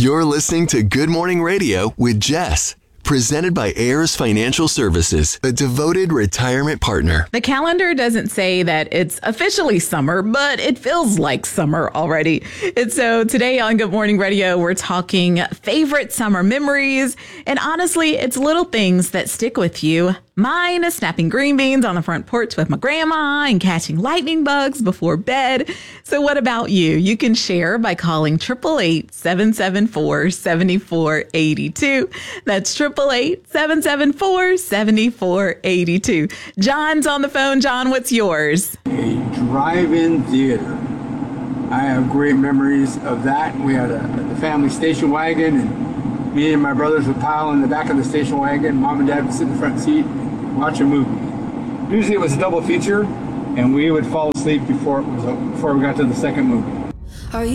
You're listening to Good Morning Radio with Jess, presented by Ayers Financial Services, a devoted retirement partner. The calendar doesn't say that it's officially summer, but it feels like summer already. And so today on Good Morning Radio, we're talking favorite summer memories. And honestly, it's little things that stick with you. Mine is snapping green beans on the front porch with my grandma and catching lightning bugs before bed. So what about you? You can share by calling 888-774-7482. That's 888-774-7482. John's on the phone. John, what's yours? A drive-in theater. I have great memories of that. We had a family station wagon, and me and my brothers would pile in the back of the station wagon. Mom and Dad would sit in the front seat and watch a movie. Usually it was a double feature, and we would fall asleep before we got to the second movie.